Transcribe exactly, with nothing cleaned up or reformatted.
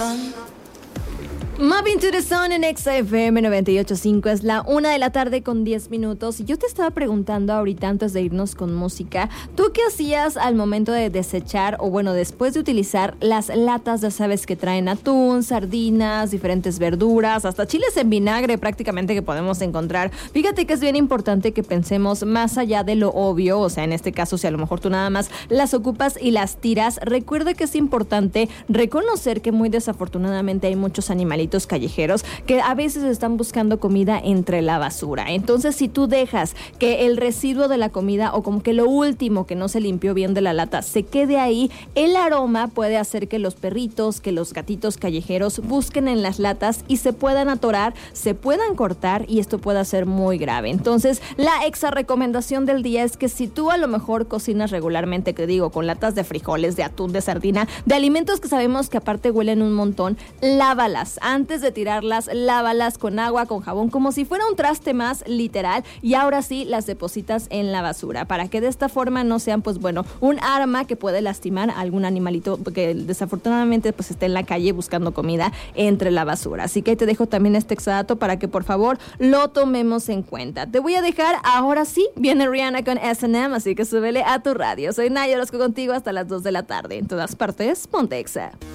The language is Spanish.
Moving to the Sun en X F M noventa y ocho punto cinco, es la una de la tarde con diez minutos. Y yo te estaba preguntando ahorita antes de irnos con música, ¿tú qué hacías al momento de desechar o bueno, después de utilizar las latas, ya sabes, que traen atún, sardinas, diferentes verduras, hasta chiles en vinagre prácticamente que podemos encontrar? Fíjate que es bien importante que pensemos más allá de lo obvio, o sea, en este caso, si a lo mejor tú nada más las ocupas y las tiras, recuerda que es importante reconocer que muy desafortunadamente hay muchos animalitos callejeros que a veces están buscando comida entre la basura. Entonces, si tú dejas que el residuo de la comida o como que lo último que no se limpió bien de la lata se quede ahí, el aroma puede hacer que los perritos, que los gatitos callejeros busquen en las latas y se puedan atorar, se puedan cortar y esto pueda ser muy grave. Entonces, la exa recomendación del día es que si tú a lo mejor cocinas regularmente, que digo, con latas de frijoles, de atún, de sardina, de alimentos que sabemos que aparte huelen un montón, lávalas. Antes de tirarlas, lávalas con agua, con jabón, como si fuera un traste más, literal, y ahora sí las depositas en la basura, para que de esta forma no sean, pues bueno, un arma que puede lastimar a algún animalito que desafortunadamente pues esté en la calle buscando comida entre la basura. Así que te dejo también este exadato para que por favor lo tomemos en cuenta. Te voy a dejar, ahora sí, viene Rihanna con S and M, así que súbele a tu radio. Soy Naya, Orozco contigo hasta las dos de la tarde. En todas partes, ponte Exa.